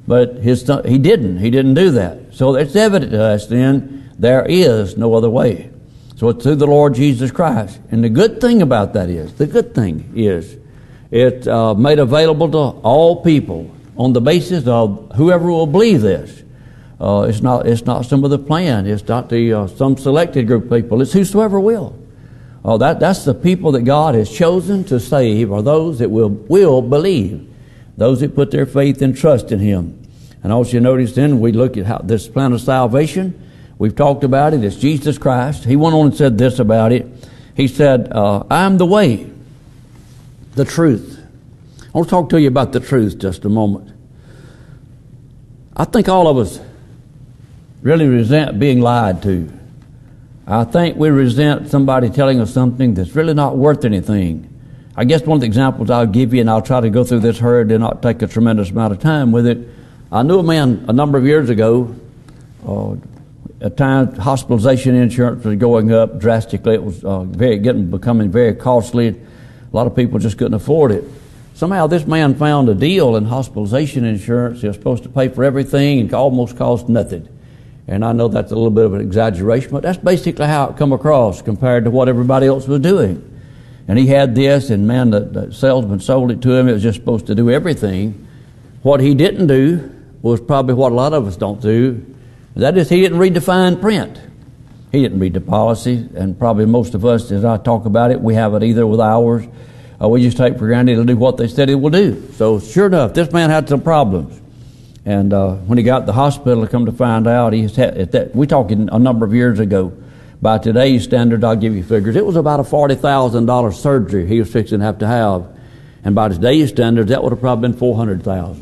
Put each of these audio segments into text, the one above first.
But he didn't do that. So it's evident to us then there is no other way. So it's through the Lord Jesus Christ. And the good thing about that is, it's made available to all people on the basis of whoever will believe this. It's not some of the plan. It's not some selected group of people. It's whosoever will. That's the people that God has chosen to save, are those that will believe, those that put their faith and trust in Him. And also you notice then we look at how this plan of salvation. We've talked about it. It's Jesus Christ. He went on and said this about it. He said, I am the way, the truth. I want to talk to you about the truth just a moment. I think all of us really resent being lied to. I think we resent somebody telling us something that's really not worth anything. I guess one of the examples I'll give you, and I'll try to go through this herd and not take a tremendous amount of time with it. I knew a man a number of years ago. At times, hospitalization insurance was going up drastically. It was becoming very costly. A lot of people just couldn't afford it. Somehow this man found a deal in hospitalization insurance. He was supposed to pay for everything and almost cost nothing. And I know that's a little bit of an exaggeration, but that's basically how it come across compared to what everybody else was doing. And he had this, and man, the salesman sold it to him. It was just supposed to do everything. What he didn't do was probably what a lot of us don't do. That is, he didn't read the fine print. He didn't read the policy, and probably most of us, as I talk about it, we have it either with ours. We just take for granted it'll do what they said it will do. So sure enough, this man had some problems. And when he got to the hospital, to come to find out, we're talking a number of years ago. By today's standard, I'll give you figures. It was about a $40,000 surgery he was fixing to have. And by today's standards, that would have probably been $400,000.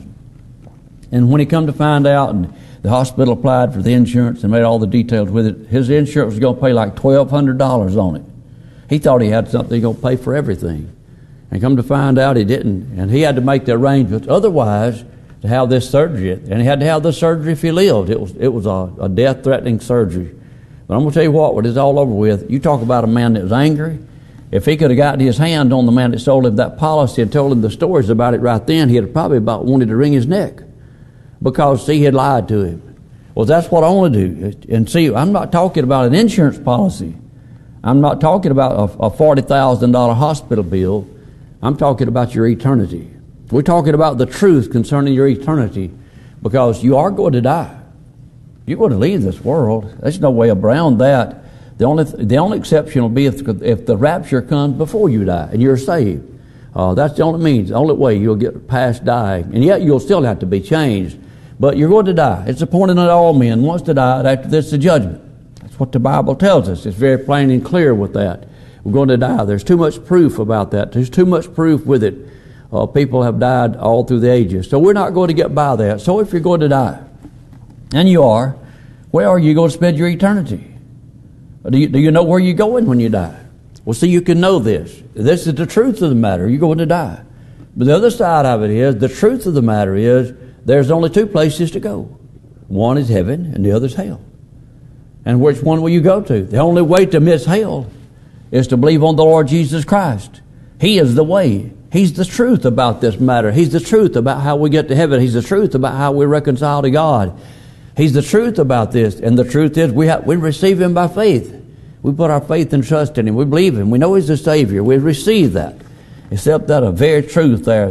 And when he come to find out, and the hospital applied for the insurance and made all the details with it, his insurance was going to pay like $1,200 on it. He thought he had something going to pay for everything. And come to find out he didn't. And he had to make the arrangements otherwise to have this surgery. And he had to have the surgery if he lived. It was a death-threatening surgery. But I'm going to tell you what, when it's all over with, you talk about a man that was angry. If he could have gotten his hand on the man that sold him that policy and told him the stories about it right then, he'd have probably about wanted to wring his neck. Because, see, he had lied to him. Well, that's what I want to do. And see, I'm not talking about an insurance policy. I'm not talking about a $40,000 hospital bill. I'm talking about your eternity. We're talking about the truth concerning your eternity, because you are going to die. You're going to leave this world. There's no way around that. The only exception will be if the rapture comes before you die and you're saved. That's the only way you'll get past dying. And yet you'll still have to be changed. But you're going to die. It's appointed unto all men once to die, after this the judgment. That's what the Bible tells us. It's very plain and clear with that. We're going to die. There's too much proof about that. There's too much proof with it. People have died all through the ages. So we're not going to get by that. So if you're going to die, and you are, where are you going to spend your eternity? Do you know where you're going when you die? Well, see, you can know this. This is the truth of the matter. You're going to die. But the other side of it is, the truth of the matter is, there's only two places to go. One is heaven, and the other is hell. And which one will you go to? The only way to miss hell is to believe on the Lord Jesus Christ. He is the way. He's the truth about this matter. He's the truth about how we get to heaven. He's the truth about how we reconcile to God. He's the truth about this. And the truth is we receive Him by faith. We put our faith and trust in Him. We believe Him. We know He's the Savior. We receive that. Except that a very truth there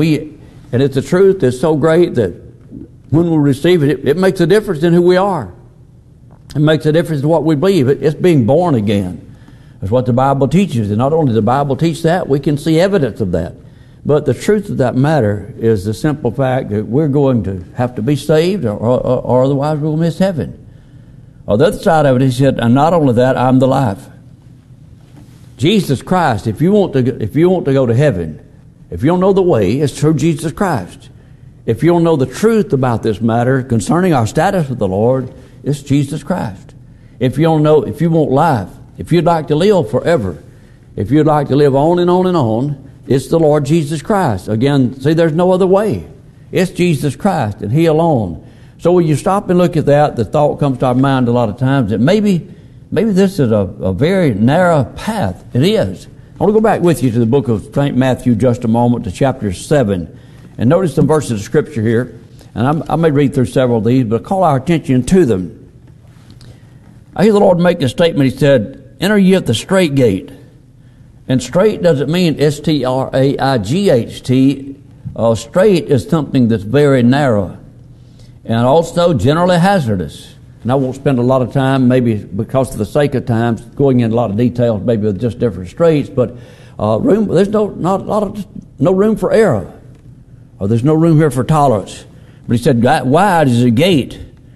and it's a truth that's so great that when we receive it, it makes a difference in who we are. It makes a difference in what we believe. It's being born again. That's what the Bible teaches. And not only does the Bible teach that, we can see evidence of that. But the truth of that matter is the simple fact that we're going to have to be saved or otherwise we'll miss heaven. On the other side of it, he said, and not only that, I'm the life. Jesus Christ, if you want to go to heaven, if you don't know the way, it's through Jesus Christ. If you don't know the truth about this matter concerning our status with the Lord, it's Jesus Christ. If you want life, if you'd like to live forever, if you'd like to live on and on and on, it's the Lord Jesus Christ. Again, see, there's no other way. It's Jesus Christ and He alone. So when you stop and look at that, the thought comes to our mind a lot of times that maybe this is a very narrow path. It is. I want to go back with you to the book of St. Matthew just a moment, to chapter 7. And notice some verses of Scripture here. And I may read through several of these, but call our attention to them. I hear the Lord make a statement. He said, enter ye at the straight gate. And straight doesn't mean S-T-R-A-I-G-H-T. Straight is something that's very narrow and also generally hazardous. And I won't spend a lot of time, maybe because of the sake of time, going into a lot of details, maybe with just different streets, but there's no room for error. Or there's no room here for tolerance. But he said, wide is the gate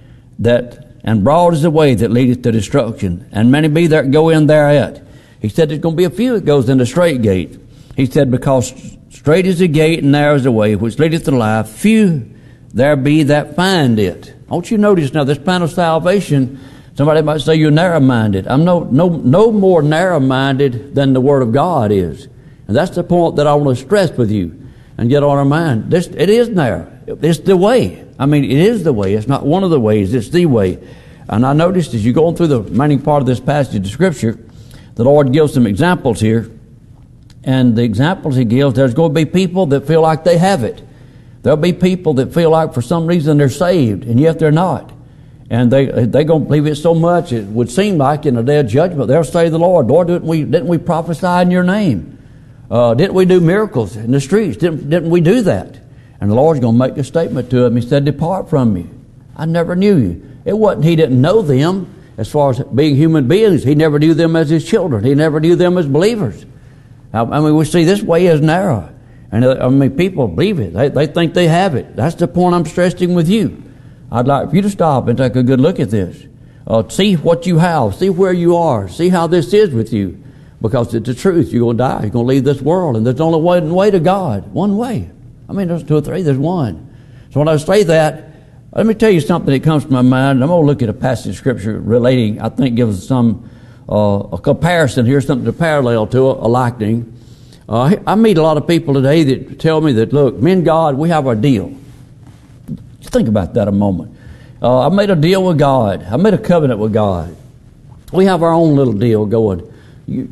and broad is the way that leadeth to destruction, and many be that go in thereat. He said there's going to be a few that goes in the straight gate. He said, because straight is the gate and narrow is the way which leadeth to life, few there be that find it. I want you to notice now, this plan of salvation, somebody might say you're narrow-minded. I'm no more narrow-minded than the Word of God is. And that's the point that I want to stress with you and get on our mind. It is narrow. It's the way. I mean, it is the way. It's not one of the ways. It's the way. And I noticed as you're going through the remaining part of this passage of Scripture, the Lord gives some examples here. And the examples He gives, there's going to be people that feel like they have it. There'll be people that feel like for some reason they're saved, and yet they're not. And they're going to believe it so much, it would seem like in the day of judgment, they'll say to the Lord, Lord, didn't we prophesy in your name? Didn't we do miracles in the streets? Didn't we do that? And the Lord's going to make a statement to him. He said, depart from me. I never knew you. It wasn't He didn't know them as far as being human beings. He never knew them as His children. He never knew them as believers. I mean, we see this way is narrow. And I mean, people believe it. They think they have it. That's the point I'm stressing with you. I'd like for you to stop and take a good look at this. See what you have. See where you are. See how this is with you. Because it's the truth. You're going to die. You're going to leave this world. And there's only one way to God. One way. I mean, there's two or three. There's one. So when I say that, let me tell you something that comes to my mind. I'm going to look at a passage of Scripture relating, I think gives some a comparison here, something to parallel to a likening. I meet a lot of people today that tell me that, look, me and God, we have our deal. Think about that a moment. I made a deal with God. I made a covenant with God. We have our own little deal going. You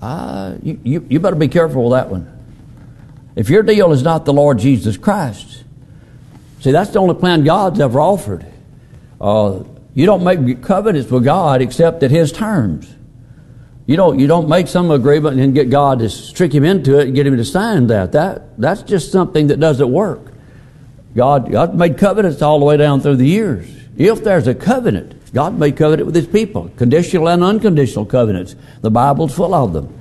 better be careful with that one. If your deal is not the Lord Jesus Christ, see, that's the only plan God's ever offered. You don't make covenants with God except at His terms. You don't make some agreement and get God to trick Him into it and get Him to sign that. That's just something that doesn't work. God made covenants all the way down through the years. If there's a covenant, God made covenant with His people, conditional and unconditional covenants. The Bible's full of them.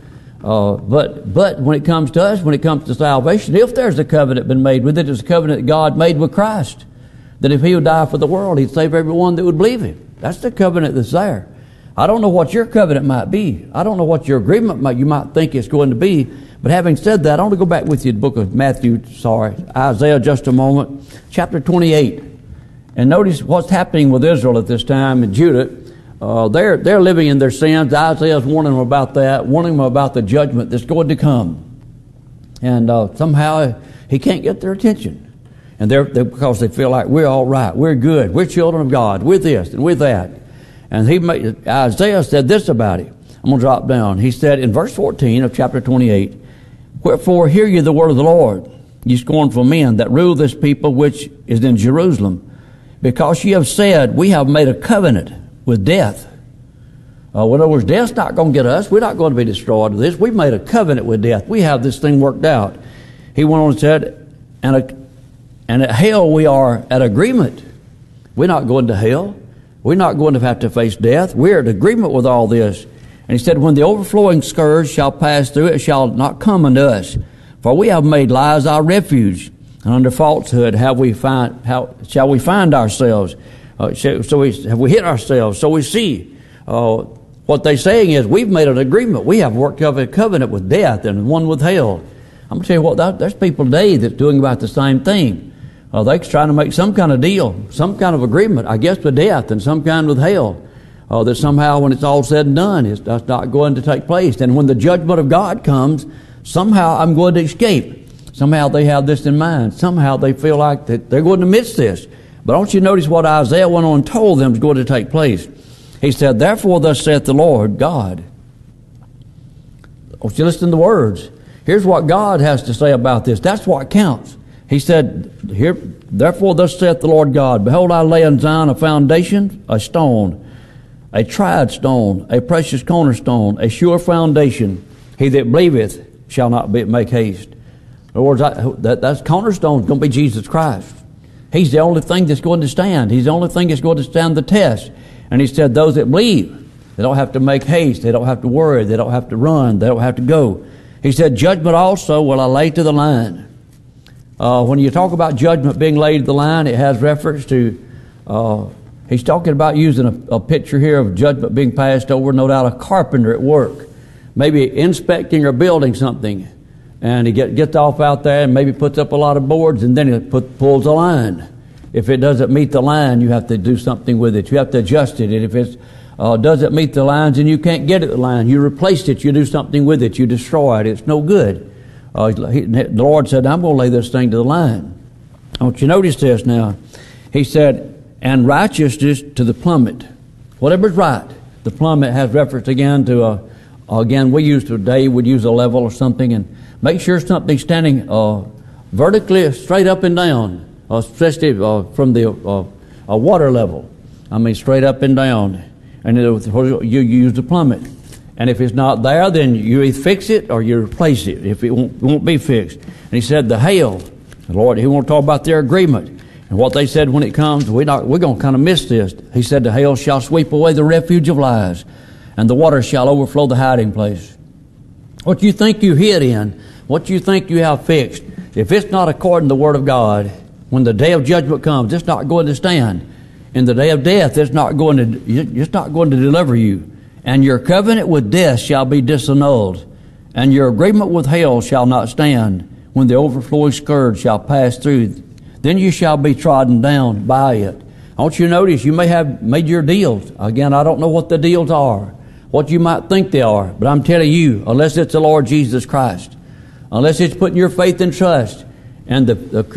But when it comes to us, when it comes to salvation, if there's a covenant been made with it, it's a covenant that God made with Christ. That if He would die for the world, He'd save everyone that would believe Him. That's the covenant that's there. I don't know what your covenant might be. I don't know what your agreement you might think it's going to be. But having said that, I want to go back with you to the book of Isaiah just a moment. Chapter 28. And notice what's happening with Israel at this time and Judah. They're living in their sins. Isaiah's warning them about that, warning them about the judgment that's going to come. And somehow he can't get their attention. And they're because they feel like we're all right, we're good, we're children of God, we're this and we're that. And Isaiah said this about it. I'm going to drop down. He said in verse 14 of chapter 28, wherefore hear ye the word of the Lord, ye scornful men that rule this people which is in Jerusalem, because ye have said, we have made a covenant with death. In other words, death's not going to get us. We're not going to be destroyed with this. We've made a covenant with death. We have this thing worked out. He went on and said, and at hell we are at agreement. We're not going to hell. We're not going to have to face death. We're at agreement with all this. And he said, when the overflowing scourge shall pass through, it shall not come unto us. For we have made lies our refuge, and under falsehood shall we find ourselves. Have we hit ourselves? So we see. What they're saying is, we've made an agreement. We have worked out a covenant with death and one with hell. I'm going to tell you what, there's people today that's doing about the same thing. They're trying to make some kind of deal, some kind of agreement, I guess, with death and some kind with hell. That somehow when it's all said and done, that's not going to take place. And when the judgment of God comes, somehow I'm going to escape. Somehow they have this in mind. Somehow they feel like that they're going to miss this. But don't you notice what Isaiah went on and told them is going to take place? He said, therefore thus saith the Lord God. Don't you listen to the words? Here's what God has to say about this. That's what counts. He said, "Here, therefore thus saith the Lord God, Behold, I lay in Zion a foundation, a stone, a tried stone, a precious cornerstone, a sure foundation. He that believeth shall not make haste." In other words, that cornerstone is going to be Jesus Christ. He's the only thing that's going to stand. He's the only thing that's going to stand the test. And he said, those that believe, they don't have to make haste. They don't have to worry. They don't have to run. They don't have to go. He said, judgment also will I lay to the line. When you talk about judgment being laid to the line, it has reference to, he's talking about using a picture here of judgment being passed over, no doubt a carpenter at work, maybe inspecting or building something. And he gets off out there and maybe puts up a lot of boards, and then he pulls a line. If it doesn't meet the line, you have to do something with it. You have to adjust it. And if it doesn't meet the lines and you can't get it the line, you replace it. You do something with it. You destroy it. It's no good. The Lord said, I'm going to lay this thing to the line. I want you to notice this now. He said, and righteousness to the plummet. Whatever's right. The plummet has reference again to, again, we use today, we'd use a level or something, and make sure something's standing vertically straight up and down, especially from the water level. I mean, straight up and down. And you use the plummet. And if it's not there, then you either fix it or you replace it if it won't be fixed. And he said the hail, the Lord, he won't talk about their agreement. And what they said when it comes, we're going to kind of miss this. He said the hail shall sweep away the refuge of lies, and the water shall overflow the hiding place. What you think you hid in, what you think you have fixed, if it's not according to the Word of God, when the day of judgment comes, it's not going to stand. In the day of death, it's not going to deliver you. And your covenant with death shall be disannulled, and your agreement with hell shall not stand, when the overflowing scourge shall pass through. Then you shall be trodden down by it. I want you to notice, you may have made your deals. Again, I don't know what the deals are, what you might think they are, but I'm telling you, unless it's the Lord Jesus Christ, unless it's putting your faith and trust and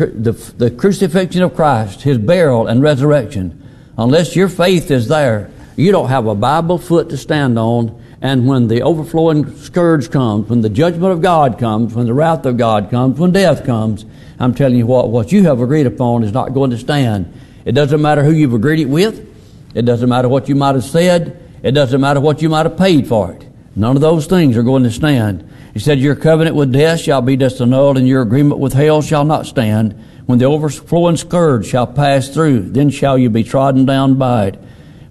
the crucifixion of Christ, His burial and resurrection, unless your faith is there, you don't have a Bible foot to stand on. And when the overflowing scourge comes, when the judgment of God comes, when the wrath of God comes, when death comes, I'm telling you what you have agreed upon is not going to stand. It doesn't matter who you've agreed it with. It doesn't matter what you might have said. It doesn't matter what you might have paid for it. None of those things are going to stand. He said, your covenant with death shall be disannulled, and your agreement with hell shall not stand. When the overflowing scourge shall pass through, then shall you be trodden down by it.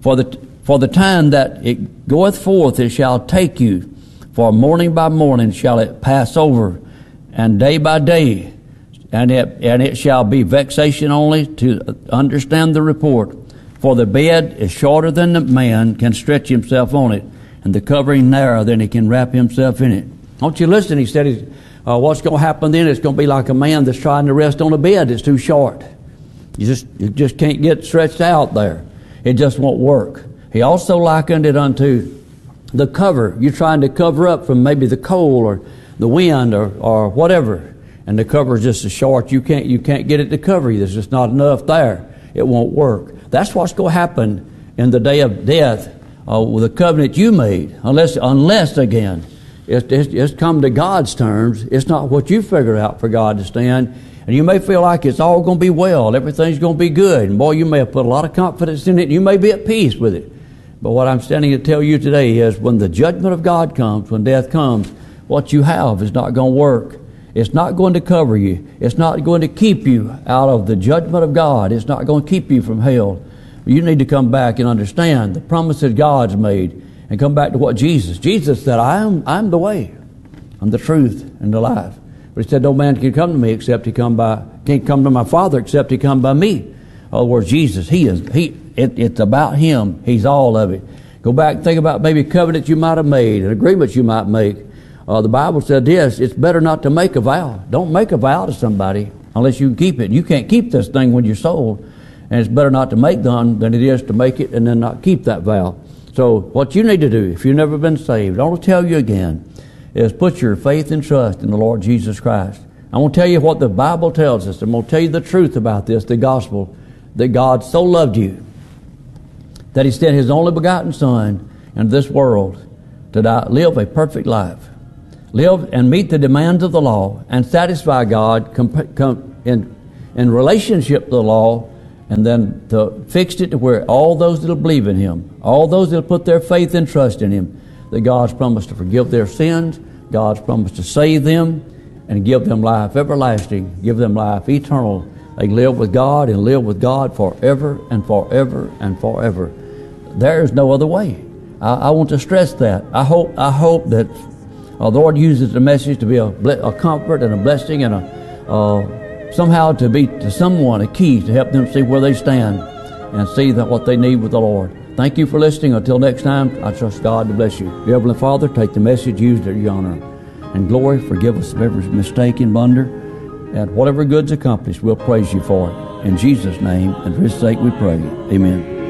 For the time that it goeth forth, it shall take you. For morning by morning shall it pass over, and day by day. And it shall be vexation only to understand the report. For the bed is shorter than the man can stretch himself on it, and the covering narrower than he can wrap himself in it. Don't you listen? He said, what's going to happen then? It's going to be like a man that's trying to rest on a bed that's too short. You just can't get stretched out there. It just won't work. He also likened it unto the cover. You're trying to cover up from maybe the cold or the wind or whatever, and the cover is just so short you can't get it to cover you. There's just not enough there. It won't work. That's what's going to happen in the day of death with the covenant you made, unless again it's come to God's terms. It's not what you figure out for God to stand. And you may feel like it's all going to be well, everything's going to be good. And boy, you may have put a lot of confidence in it, and you may be at peace with it. But what I'm standing to tell you today is when the judgment of God comes, when death comes, what you have is not going to work. It's not going to cover you. It's not going to keep you out of the judgment of God. It's not going to keep you from hell. You need to come back and understand the promises God's made and come back to what Jesus said, I'm the way, I'm the truth, and the life. But He said, no man can come to me except can't come to my Father except he come by me. In other words, Jesus, it's about Him. He's all of it. Go back and think about maybe covenants you might have made and agreements you might make. The Bible said this, it's better not to make a vow. Don't make a vow to somebody unless you can keep it. You can't keep this thing when you're sold. And it's better not to make none than it is to make it and then not keep that vow. So what you need to do, if you've never been saved, I want to tell you again, is put your faith and trust in the Lord Jesus Christ. I want to tell you what the Bible tells us. I'm going to tell you the truth about this, the gospel, that God so loved you that He sent His only begotten Son into this world to live a perfect life, live and meet the demands of the law, and satisfy God in relationship to the law, and then to fixed it to where all those that will believe in Him, all those that will put their faith and trust in Him, that God's promised to forgive their sins, God's promised to save them, and give them life everlasting, give them life eternal. They live with God and live with God forever and forever and forever. There is no other way. I want to stress that. I hope that the Lord uses the message to be a comfort and a blessing and somehow to be to someone a key to help them see where they stand and see that what they need with the Lord. Thank you for listening. Until next time, I trust God to bless you. Dear Heavenly Father, take the message, use it in your honor and glory. Forgive us of every mistake and blunder, and whatever good's accomplished, we'll praise you for it. In Jesus' name and for His sake we pray. Amen.